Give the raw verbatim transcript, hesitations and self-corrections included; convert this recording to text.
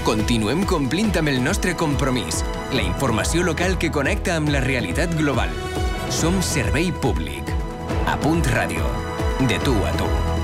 Continuem complint amb el nostre compromís, la informació local que connecta amb la realitat global. Som servei públic. A Punt Ràdio. De tu a tu.